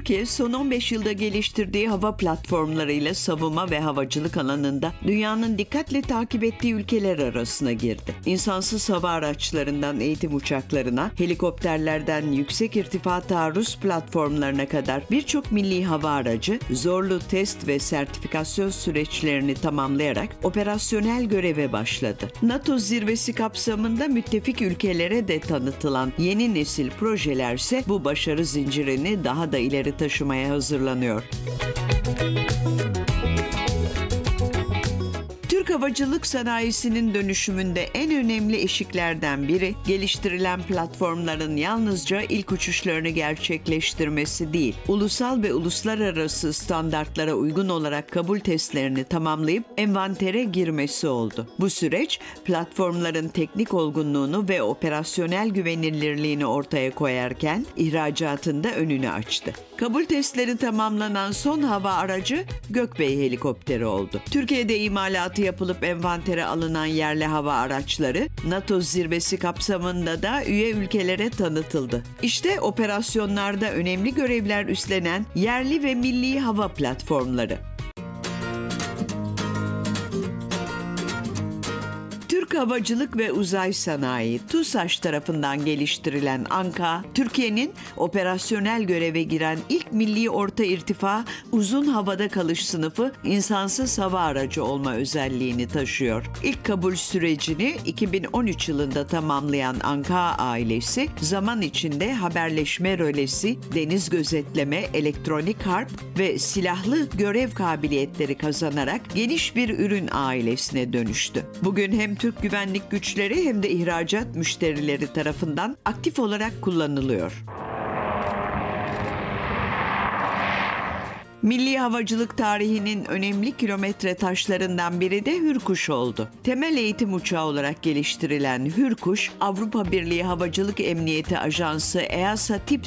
Türkiye son 15 yılda geliştirdiği hava platformlarıyla savunma ve havacılık alanında dünyanın dikkatle takip ettiği ülkeler arasına girdi. İnsansız hava araçlarından eğitim uçaklarına, helikopterlerden yüksek irtifa taarruz platformlarına kadar birçok milli hava aracı zorlu test ve sertifikasyon süreçlerini tamamlayarak operasyonel göreve başladı. NATO zirvesi kapsamında müttefik ülkelere de tanıtılan yeni nesil projelerse bu başarı zincirini daha da ileri taşımaya hazırlanıyor. Türk havacılık sanayisinin dönüşümünde en önemli eşiklerden biri, geliştirilen platformların yalnızca ilk uçuşlarını gerçekleştirmesi değil, ulusal ve uluslararası standartlara uygun olarak kabul testlerini tamamlayıp envantere girmesi oldu. Bu süreç, platformların teknik olgunluğunu ve operasyonel güvenilirliğini ortaya koyarken, ihracatında önünü açtı. Kabul testleri tamamlanan son hava aracı Gökbey helikopteri oldu. Türkiye'de imalatı yapılıp envantere alınan yerli hava araçları NATO zirvesi kapsamında da üye ülkelere tanıtıldı. İşte operasyonlarda önemli görevler üstlenen yerli ve milli hava platformları. Türk Havacılık ve Uzay Sanayi, TUSAŞ tarafından geliştirilen ANKA, Türkiye'nin operasyonel göreve giren ilk milli orta irtifa uzun havada kalış sınıfı insansız hava aracı olma özelliğini taşıyor. İlk kabul sürecini 2013 yılında tamamlayan ANKA ailesi, zaman içinde haberleşme rölesi, deniz gözetleme, elektronik harp ve silahlı görev kabiliyetleri kazanarak geniş bir ürün ailesine dönüştü. Bugün hem Türk güvenlik güçleri hem de ihracat müşterileri tarafından aktif olarak kullanılıyor. Milli havacılık tarihinin önemli kilometre taşlarından biri de Hürkuş oldu. Temel eğitim uçağı olarak geliştirilen Hürkuş, Avrupa Birliği Havacılık Emniyeti Ajansı EASA tip